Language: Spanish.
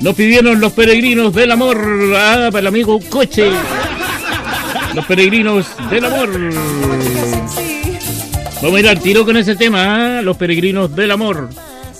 Nos pidieron los peregrinos del amor. Ah, para el amigo Coche. Los peregrinos del amor. Vamos a ir al tiro con ese tema, ¿eh? Los peregrinos del amor.